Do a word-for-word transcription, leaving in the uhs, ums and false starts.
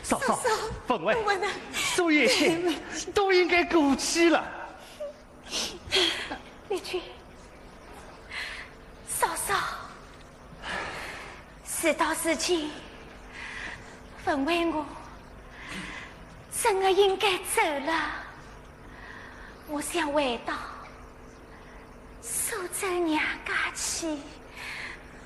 嫂嫂，凤薇， 我呢？ 所有一切都应该过去了。 你去，嫂嫂，事到事情，凤薇我真的应该走了。我想回到苏州娘家去。